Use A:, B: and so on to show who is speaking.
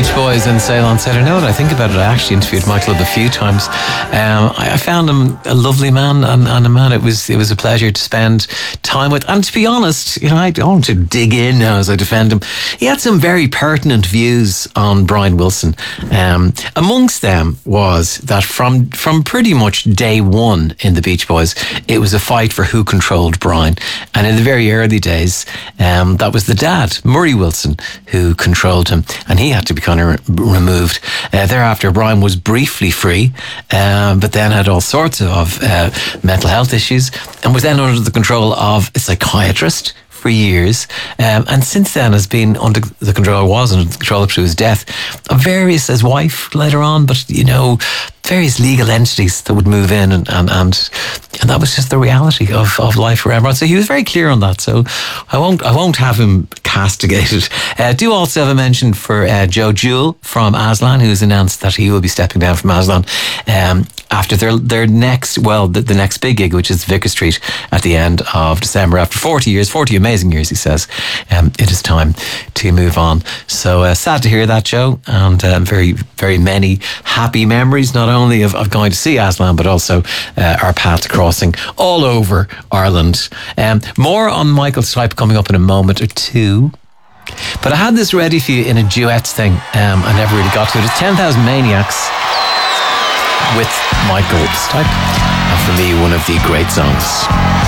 A: Beach Boys and Ceylon said, I know that I think about it. I actually interviewed Michael a few times. I found him a lovely man and a man it was a pleasure to spend time with. And to be honest, I don't want to dig in now as I defend him. He had some very pertinent views on Brian Wilson. Amongst them was that from pretty much day one in the Beach Boys, it was a fight for who controlled Brian. And in the very early days, that was the dad, Murray Wilson, who controlled him, and he had to be kind of removed. Thereafter, Brian was briefly free, but then had all sorts of mental health issues, and was then under the control of a psychiatrist for years, and since then has been under the control, was under the control up to his death, of his wife later on, but various legal entities that would move in, and that was just the reality of life for everyone. So he was very clear on that. So I won't have him castigated. Do also have a mention for Joe Jewell from Aslan, who's announced that he will be stepping down from Aslan after their next, the next big gig, which is Vicar Street at the end of December. After 40 amazing years, he says, it is time to move on. So sad to hear that, Joe, and very, very many happy memories, not only of going to see Aslan, but also our path crossing all over Ireland. More on Michael's type coming up in a moment or two. But I had this ready for you in a duets thing. I never really got to it. It's 10,000 Maniacs with Michael Stipe, and for me, one of the great songs.